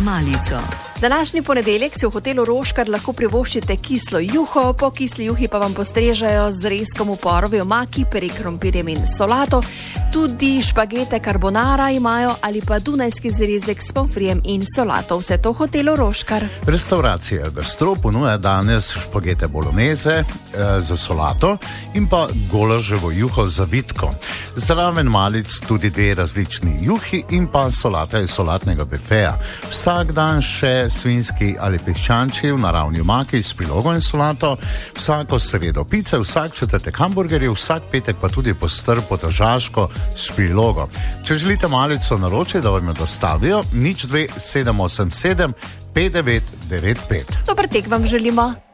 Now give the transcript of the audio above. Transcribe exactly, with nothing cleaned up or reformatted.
malico. Današnji ponedeljek si v hotelu Roškar lahko privoščite kislo juho, po kisli juhi pa vam postrežejo z zrezkom v porovi omaki, peri krompirjem in solato. Tudi špagete carbonara imajo ali pa dunajski zrezek s pomfrijem in solato. Vse to v hotelu Roškar. Restauracija Gastro ponuja danes špagete bolognese eh, za solato in pa golaževo juho za vitko. Zraven malic tudi dve različni juhi in pa solata iz solatnega bifeja. Vsak dan še svinjski ali piščančji v naravni omaki s prilogo in solato, vsako sredo pice, vsak četrtek hamburgerji, vsak petek pa tudi postr potažaško s prilogo. Če želite malico naročiti, da vam jo dostavijo, nič dve sedem osem sedem pet devet devet pet. Dober tek vam želimo.